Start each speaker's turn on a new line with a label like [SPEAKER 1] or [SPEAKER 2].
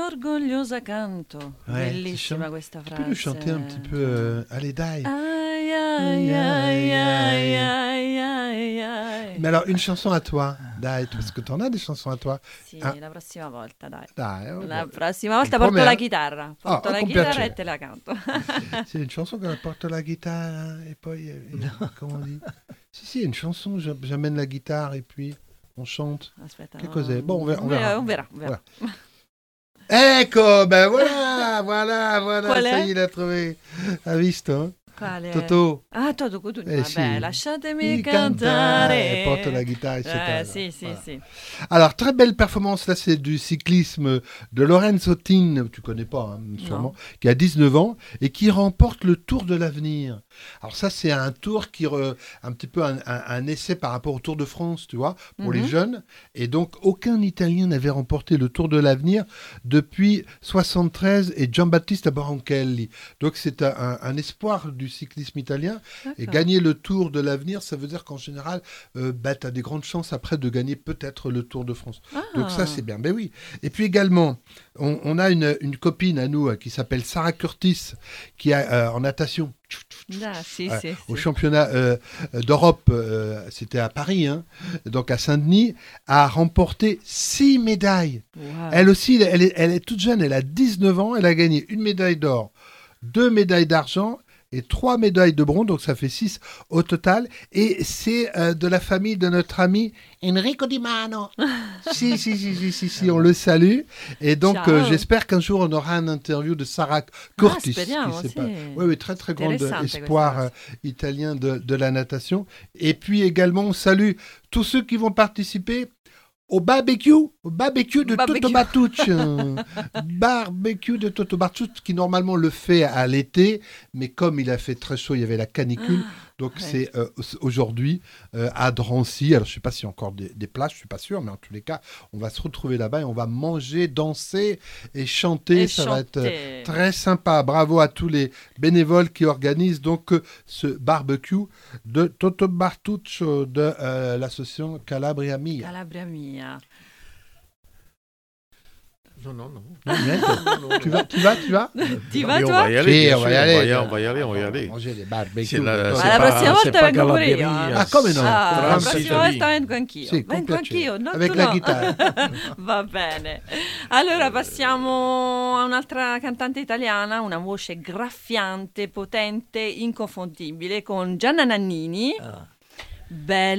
[SPEAKER 1] orgogliosa canto.
[SPEAKER 2] Ouais,
[SPEAKER 1] Bellissima questa
[SPEAKER 2] Tu
[SPEAKER 1] frase.
[SPEAKER 2] peux nous chanter un petit peu Allez, dai.
[SPEAKER 1] Aïe, aïe, aïe, aïe, aïe, aïe, aïe.
[SPEAKER 2] Mais alors, une chanson à toi, dai, parce que t'en as des chansons à toi.
[SPEAKER 1] Sì,
[SPEAKER 2] Ah.
[SPEAKER 1] la prossima volta, dai.
[SPEAKER 2] Dai, oh,
[SPEAKER 1] La
[SPEAKER 2] boh.
[SPEAKER 1] prossima volta
[SPEAKER 2] Il
[SPEAKER 1] porto
[SPEAKER 2] promet,
[SPEAKER 1] la
[SPEAKER 2] hein?
[SPEAKER 1] chitarra.
[SPEAKER 2] Ah,
[SPEAKER 1] Porto la
[SPEAKER 2] con
[SPEAKER 1] chitarra
[SPEAKER 2] piacere.
[SPEAKER 1] e te la canto.
[SPEAKER 2] C'est une chanson qu'on apporte la guitare et puis, comment on dit? Si, une chanson, j'amène la guitare et puis on chante.
[SPEAKER 1] Aspetta.
[SPEAKER 2] Che cos'è? Bon, on verra.
[SPEAKER 1] On verra.
[SPEAKER 2] Voilà. Ecco, ben voilà,
[SPEAKER 1] Qual
[SPEAKER 2] ça
[SPEAKER 1] è?
[SPEAKER 2] y est, il a trouvé. Ha visto? Hein?
[SPEAKER 1] Quale?
[SPEAKER 2] Toto.
[SPEAKER 1] Ah, Toto Cutugno. Vabbè,
[SPEAKER 2] Sì.
[SPEAKER 1] lasciatemi
[SPEAKER 2] Cantare.
[SPEAKER 1] cantare.
[SPEAKER 2] Porte la guitare, etc.
[SPEAKER 1] Sì, sì,
[SPEAKER 2] Voilà.
[SPEAKER 1] sì.
[SPEAKER 2] Alors, très belle performance, là, c'est du cyclisme de Lorenzo Tin, tu connais pas, hein, sûrement, qui a 19 ans et qui remporte le Tour de l'Avenir. Alors ça, c'est un tour un petit peu un essai par rapport au Tour de France, tu vois, pour les jeunes. Et donc, aucun Italien n'avait remporté le Tour de l'Avenir depuis 73 et Giambattista Bronchelli. Donc, c'est un espoir du cyclisme italien. Et gagner le Tour de l'Avenir, ça veut dire qu'en général, tu as des grandes chances après de gagner peut-être le Tour de France.
[SPEAKER 1] Ah.
[SPEAKER 2] Donc ça, c'est bien. Ben oui. Et puis également, on a une copine à nous qui s'appelle Sarah Curtis, qui a en natation.
[SPEAKER 1] Ah, sì, sì,
[SPEAKER 2] Au
[SPEAKER 1] sì.
[SPEAKER 2] championnat d'Europe, c'était à Paris, hein, donc à Saint-Denis, a remporté 6 médailles.
[SPEAKER 1] Wow.
[SPEAKER 2] Elle aussi, elle est toute jeune, elle a 19 ans, elle a gagné 1 médaille d'or, 2 médailles d'argent et 3 médailles de bronze, donc ça fait 6 au total. Et c'est de la famille de notre ami Enrico Di Mano. si, on le salue. Et donc, j'espère qu'un jour, on aura un interview de Sarah Curtis.
[SPEAKER 1] Speriamo, sì.
[SPEAKER 2] Oui, très, très grand
[SPEAKER 1] Interessante
[SPEAKER 2] espoir italien de la natation. Et puis également, on salue tous ceux qui vont participer au barbecue de Toto Bartucci. Barbecue de Toto Bartucci qui normalement le fait à l'été, mais comme il a fait très chaud, il y avait la canicule. Donc c'est aujourd'hui à Drancy. Alors je ne sais pas s'il y a encore des places, je ne suis pas sûr, mais en tous les cas, on va se retrouver là-bas et on va manger, danser et chanter. Ça va être très sympa. Bravo à tous les bénévoles qui organisent donc ce barbecue de Toto Bartucci de l'association Calabria Mia.
[SPEAKER 1] Calabria Mia.
[SPEAKER 3] Non.
[SPEAKER 2] Tu vas
[SPEAKER 1] Ti va,
[SPEAKER 3] On
[SPEAKER 1] toi?
[SPEAKER 3] va y aller,
[SPEAKER 2] Sì,
[SPEAKER 3] bien
[SPEAKER 2] on va y
[SPEAKER 3] sûr,
[SPEAKER 2] aller.
[SPEAKER 3] on va y aller.
[SPEAKER 2] Manger les barbecues.
[SPEAKER 3] C'est la-
[SPEAKER 1] Ma
[SPEAKER 3] c'est
[SPEAKER 1] la
[SPEAKER 3] pas-
[SPEAKER 1] prossima
[SPEAKER 3] c'est
[SPEAKER 1] volta
[SPEAKER 3] pas
[SPEAKER 1] vengo pure io.
[SPEAKER 3] Calabria.
[SPEAKER 2] Ah, come no?
[SPEAKER 1] La
[SPEAKER 2] Tranquillo.
[SPEAKER 1] prossima volta vengo anch'io.
[SPEAKER 2] Sì, con
[SPEAKER 1] Vengo
[SPEAKER 2] piacere.
[SPEAKER 1] anch'io. No,
[SPEAKER 2] Avec
[SPEAKER 1] tu
[SPEAKER 2] la
[SPEAKER 1] no.
[SPEAKER 2] chitarra.
[SPEAKER 1] Va bene. Allora passiamo a un'altra cantante italiana, una voce graffiante, potente, inconfondibile, con Gianna Nannini. Bella.